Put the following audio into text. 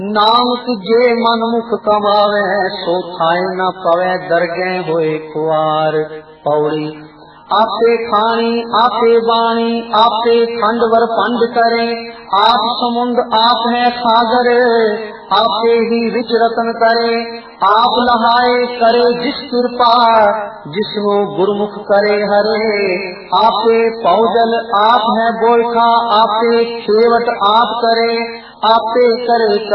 नानक जे मन मुख कमावे सो खाए न पवे दरगे होए खुआर। पौड़ी आपे खानी आपे बाणी आपे खंड वर पंड करे। आप समुंद आप है सागर आपे ही विच रतन करे। आप लहाए करे जिस कृपा जिसनो गुरमुख करे हरे। आपे पौजल आप है बोलखा आपे खेवट आप करे। आपे करे